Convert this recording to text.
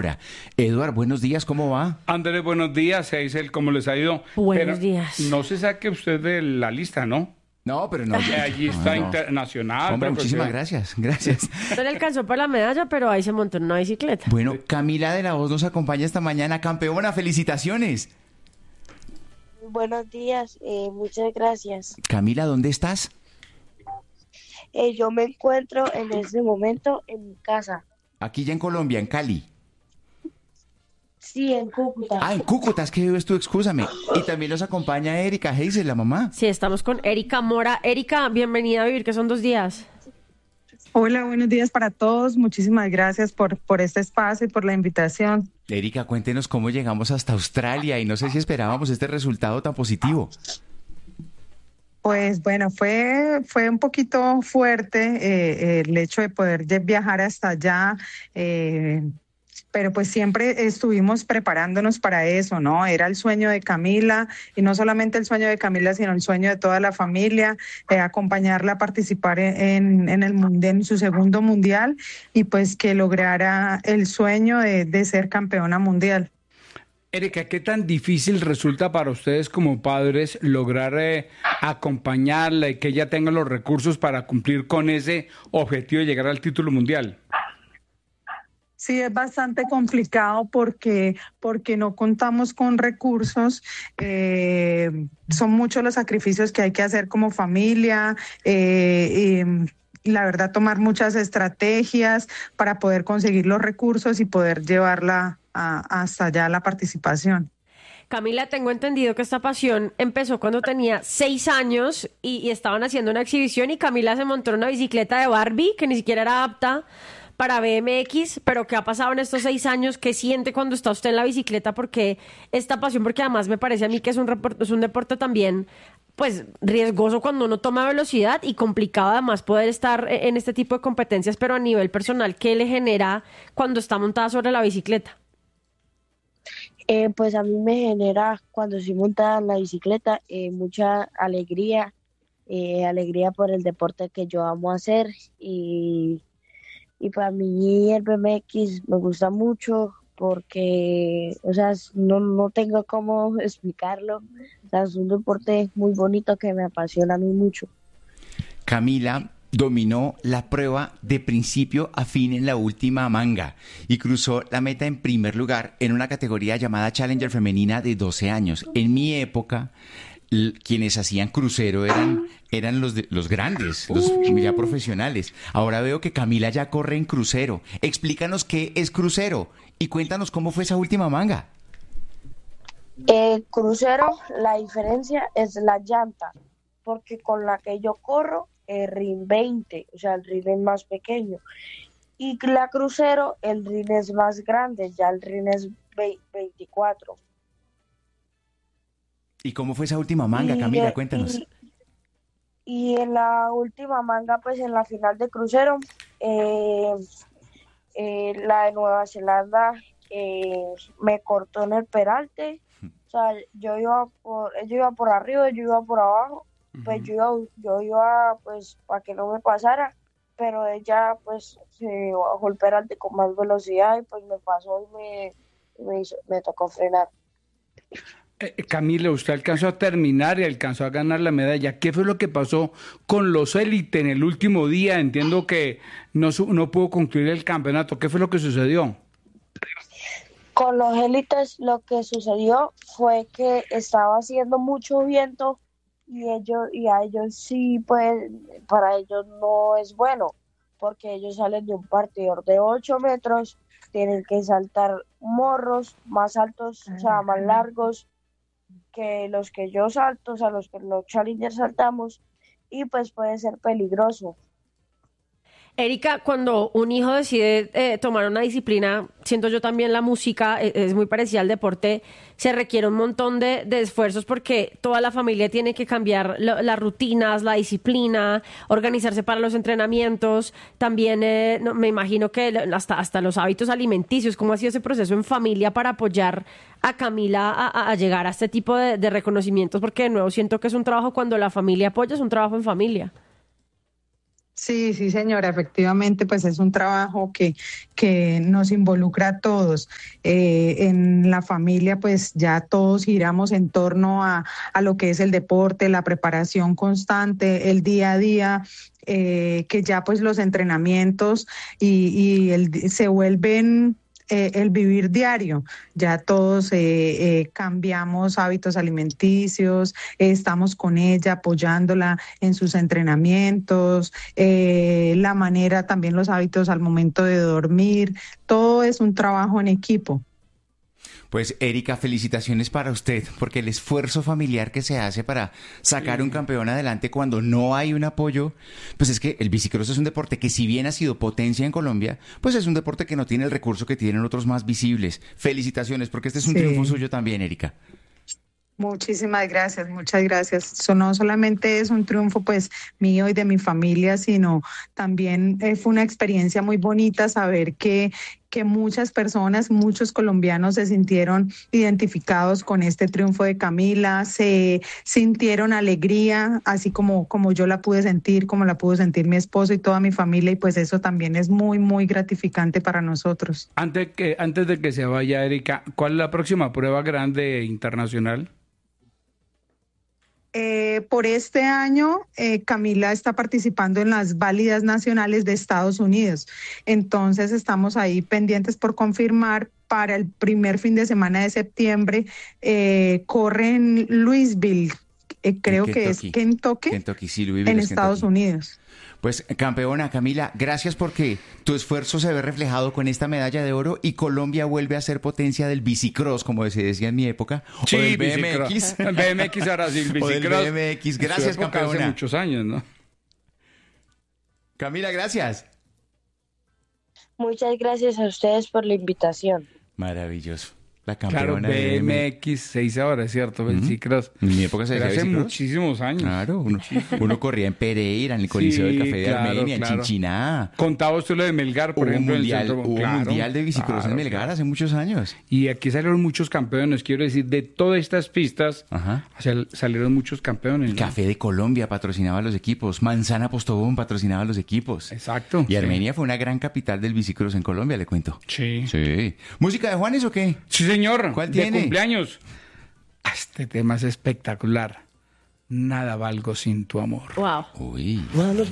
Mora. Eduard, buenos días, ¿cómo va? Andrés, buenos días, Eisel, ¿cómo les ha ido? Buenos días. No se saque usted de la lista, ¿no? No, pero no. Allí está internacional. Hombre, muchísimas gracias. No le alcanzó para la medalla, pero ahí se montó en una bicicleta. Bueno, Camila de la Voz nos acompaña esta mañana. Campeona, felicitaciones. Buenos días, muchas gracias. Camila, ¿dónde estás? Yo me encuentro en este momento en mi casa. Aquí ya en Colombia, en Cali. Sí, en Cúcuta. Ah, en Cúcuta, es que vives tú, excúsame. Y también nos acompaña Erika Heisel, la mamá. Sí, estamos con Erika Mora. Erika, bienvenida a Vivir, que son 2 días. Hola, buenos días para todos. Muchísimas gracias por este espacio y por la invitación. Erika, cuéntenos cómo llegamos hasta Australia y no sé si esperábamos este resultado tan positivo. Pues bueno, fue un poquito fuerte el hecho de poder viajar hasta allá, pero pues siempre estuvimos preparándonos para eso, ¿no? Era el sueño de Camila, y no solamente el sueño de Camila, sino el sueño de toda la familia, acompañarla a participar en su segundo mundial y pues que lograra el sueño de ser campeona mundial. Erika, ¿qué tan difícil resulta para ustedes como padres lograr acompañarla y que ella tenga los recursos para cumplir con ese objetivo de llegar al título mundial? Sí, es bastante complicado porque no contamos con recursos. Son muchos los sacrificios que hay que hacer como familia. Y la verdad, tomar muchas estrategias para poder conseguir los recursos y poder llevarla hasta allá la participación. Camila, tengo entendido que esta pasión empezó cuando tenía 6 años y estaban haciendo una exhibición y Camila se montó en una bicicleta de Barbie que ni siquiera era apta para BMX, pero ¿qué ha pasado en estos 6 años? ¿Qué siente cuando está usted en la bicicleta? Porque esta pasión, porque además me parece a mí que es un deporte también pues riesgoso cuando uno toma velocidad y complicado además poder estar en este tipo de competencias, pero a nivel personal, ¿qué le genera cuando está montada sobre la bicicleta? Pues a mí me genera, cuando estoy montada en la bicicleta, mucha alegría, alegría por el deporte que yo amo hacer y para mí el BMX me gusta mucho porque, o sea, no tengo cómo explicarlo. O sea, es un deporte muy bonito que me apasiona a mí mucho. Camila dominó la prueba de principio a fin en la última manga y cruzó la meta en primer lugar en una categoría llamada Challenger femenina de 12 años. En mi época, quienes hacían crucero eran los grandes, los ya profesionales. Ahora veo que Camila ya corre en crucero. Explícanos qué es crucero y cuéntanos cómo fue esa última manga. Crucero, la diferencia es la llanta, porque con la que yo corro RIN 20, o sea, el RIN es más pequeño. Y la crucero, el RIN es más grande, ya el RIN es 24. ¿Y cómo fue esa última manga, Camila? Cuéntanos. Y en la última manga, pues en la final de crucero, la de Nueva Zelanda me cortó en el peralte. O sea, yo iba por arriba, yo iba por abajo. Pues yo iba pues para que no me pasara, pero ella pues se bajó el peralte con más velocidad y pues me pasó y me tocó frenar. Camila, usted alcanzó a terminar y alcanzó a ganar la medalla. ¿Qué fue lo que pasó con los élite en el último día? Entiendo que no pudo concluir el campeonato. ¿Qué fue lo que sucedió? Con los élites lo que sucedió fue que estaba haciendo mucho viento y a ellos sí, pues, para ellos no es bueno, porque ellos salen de un partidor de 8 metros, tienen que saltar morros más altos, o sea, más largos que los que yo salto, o sea, los que los challengers saltamos, y pues puede ser peligroso. Erika, cuando un hijo decide tomar una disciplina, siento yo también la música, es muy parecida al deporte, se requiere un montón de esfuerzos porque toda la familia tiene que cambiar las rutinas, la disciplina, organizarse para los entrenamientos, también me imagino que hasta los hábitos alimenticios. ¿Cómo ha sido ese proceso en familia para apoyar a Camila a llegar a este tipo de reconocimientos? Porque de nuevo siento que es un trabajo cuando la familia apoya, es un trabajo en familia. Sí, sí, señora, efectivamente, pues es un trabajo que nos involucra a todos. En la familia, pues ya todos giramos en torno a lo que es el deporte, la preparación constante, el día a día, que ya pues los entrenamientos se vuelven el vivir diario. Ya todos cambiamos hábitos alimenticios, estamos con ella apoyándola en sus entrenamientos, la manera, también los hábitos al momento de dormir, todo es un trabajo en equipo. Pues Erika, felicitaciones para usted, porque el esfuerzo familiar que se hace para sacar un campeón adelante cuando no hay un apoyo, pues es que el bicicross es un deporte que si bien ha sido potencia en Colombia, pues es un deporte que no tiene el recurso que tienen otros más visibles. Felicitaciones, porque este es un triunfo suyo también, Erika. Muchísimas gracias, muchas gracias. Eso no solamente es un triunfo pues mío y de mi familia, sino también fue una experiencia muy bonita saber que muchas personas, muchos colombianos se sintieron identificados con este triunfo de Camila, se sintieron alegría, así como yo la pude sentir, como la pudo sentir mi esposo y toda mi familia, y pues eso también es muy, muy gratificante para nosotros. Antes de que se vaya, Erika, ¿cuál es la próxima prueba grande internacional? Por este año, Camila está participando en las válidas nacionales de Estados Unidos. Entonces, estamos ahí pendientes por confirmar. Para el primer fin de semana de septiembre, corre en Louisville, creo que es Kentucky, sí, Louisville, en es Estados Kentucky. Unidos. Pues campeona Camila, gracias porque tu esfuerzo se ve reflejado con esta medalla de oro y Colombia vuelve a ser potencia del bicicross, como se decía en mi época, Sí, o del BMX. BMX ahora sí, el O del bicicross. BMX. Gracias, Su época campeona. hace muchos años, ¿no? Camila, gracias. Muchas gracias a ustedes por la invitación. Maravilloso. La Claro, campeona de BMX se dice ahora, es cierto, bicicross. En mi época se Pero decía hace bicicross. muchísimos años. Claro, uno corría en Pereira, en el Coliseo del Café de claro, Armenia, claro. en Chinchiná. Contaba usted lo de Melgar, por Hubo ejemplo, en el mundial, centro. hubo Claro, mundial de bicicross claro, en Melgar claro. hace muchos años. Y aquí salieron muchos campeones, quiero decir, de todas estas pistas Ajá. salieron muchos campeones, ¿no? Café de Colombia patrocinaba los equipos, Manzana Postobón patrocinaba los equipos. Exacto. Y Armenia fue una gran capital del bicicross en Colombia, le cuento. Sí. Sí. ¿Música de Juanes o qué? Sí, señor. ¿Cuál De tiene? cumpleaños. Este tema es espectacular. Nada valgo sin tu amor. Wow. Uy.